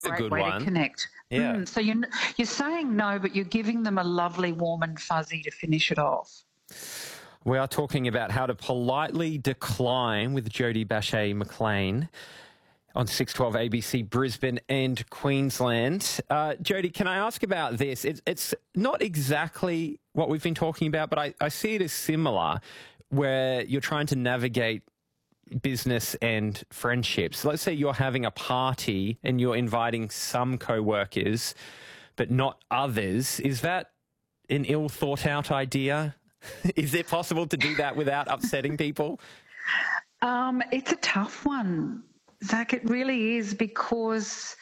a Great good way one. to connect. Yeah. So you're saying no, but you're giving them a lovely, warm and fuzzy to finish it off. We are talking about how to politely decline with Jodie Bache-McLean on 612 ABC Brisbane and Queensland. Jodie, can I ask about this? It's not exactly what we've been talking about, but I see it as similar, where you're trying to navigate business and friendships. Let's say you're having a party and you're inviting some co-workers, but not others. Is that an ill thought out idea? Is it possible to do that without upsetting people? It's a tough one, Zach. It really is, because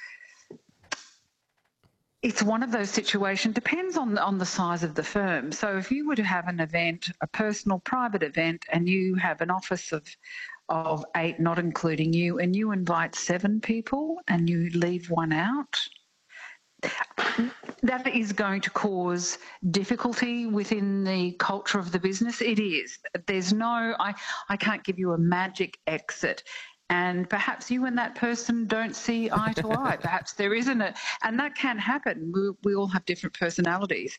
it's one of those situations, depends on the size of the firm. So if you were to have an event, a personal private event, and you have an office of 8, not including you, and you invite 7 people and you leave one out, that is going to cause difficulty within the culture of the business. It is. There's no, I can't give you a magic exit. And perhaps you and that person don't see eye to eye. Perhaps there isn't a, and that can happen. We all have different personalities.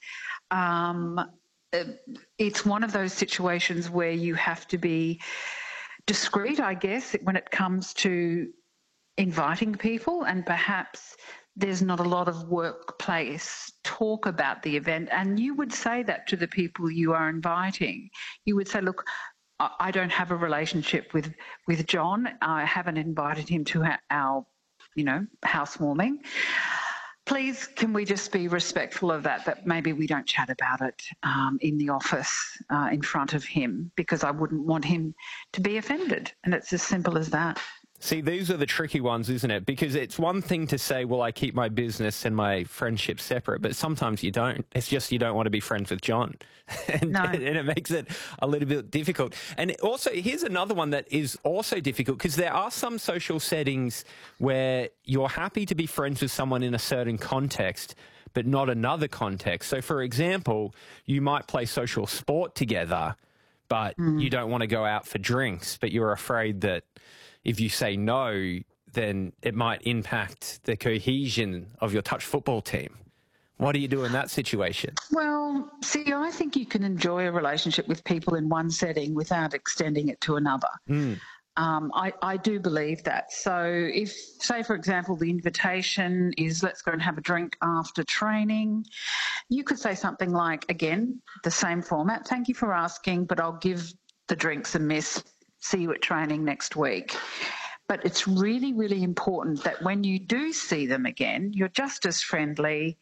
It's one of those situations where you have to be discreet, I guess, when it comes to inviting people, and perhaps there's not a lot of workplace talk about the event. And you would say that to the people you are inviting. You would say, look, I don't have a relationship with John. I haven't invited him to our housewarming. Please, can we just be respectful of that maybe we don't chat about it in the office in front of him, because I wouldn't want him to be offended. And it's as simple as that. See, these are the tricky ones, isn't it? Because it's one thing to say, well, I keep my business and my friendship separate, but sometimes you don't. It's just you don't want to be friends with John. And it makes it a little bit difficult. And also, here's another one that is also difficult, because there are some social settings where you're happy to be friends with someone in a certain context, but not another context. So, for example, you might play social sport together, but you don't want to go out for drinks, but you're afraid that if you say no, then it might impact the cohesion of your touch football team. What do you do in that situation? Well, see, I think you can enjoy a relationship with people in one setting without extending it to another. I do believe that. So if, say, for example, the invitation is let's go and have a drink after training, you could say something like, again, the same format, thank you for asking, but I'll give the drinks a miss. See you at training next week. But it's really, really important that when you do see them again, you're just as friendly.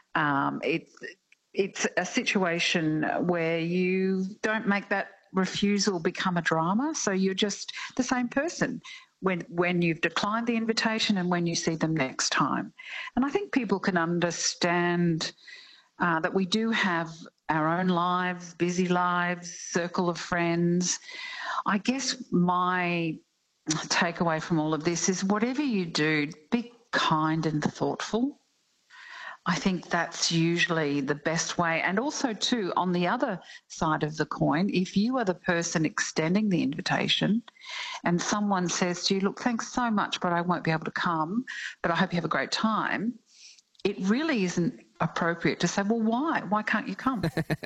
It's a situation where you don't make that refusal become a drama. So you're just the same person when you've declined the invitation and when you see them next time. And I think people can understand that we do have our own lives, busy lives, circle of friends. I guess my takeaway from all of this is whatever you do, be kind and thoughtful. I think that's usually the best way. And also, too, on the other side of the coin, if you are the person extending the invitation and someone says to you, look, thanks so much, but I won't be able to come, but I hope you have a great time, it really isn't appropriate to say, well, why? Why can't you come?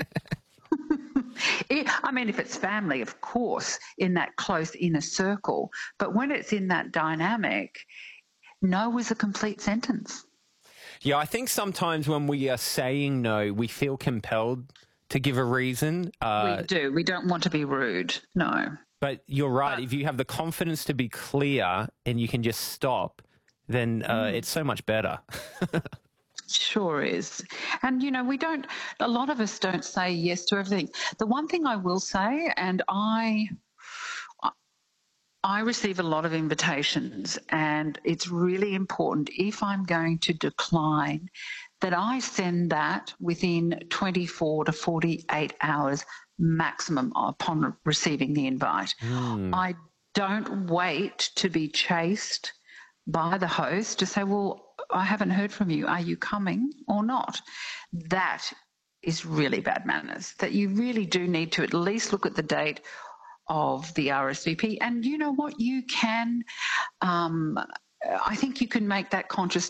If it's family, of course, in that close inner circle, but when it's in that dynamic, no is a complete sentence. Yeah, I think sometimes when we are saying no, we feel compelled to give a reason. We do. We don't want to be rude, no. But you're right. If you have the confidence to be clear and you can just stop, then it's so much better. Sure is. And, a lot of us don't say yes to everything. The one thing I will say, and I receive a lot of invitations, and it's really important if I'm going to decline that I send that within 24 to 48 hours maximum upon receiving the invite. I don't wait to be chased by the host to say, well, I haven't heard from you. Are you coming or not? That is really bad manners, that you really do need to at least look at the date of the RSVP. And you know what? You can, I think you can make that conscious